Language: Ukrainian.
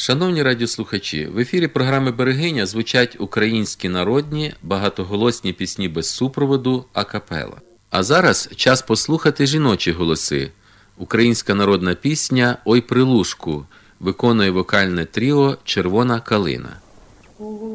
Шановні радіослухачі, в ефірі програми «Берегиня» звучать українські народні, багатоголосні пісні без супроводу акапела. А зараз час послухати жіночі голоси. Українська народна пісня «Ой прилушку» виконує вокальне тріо «Червона калина».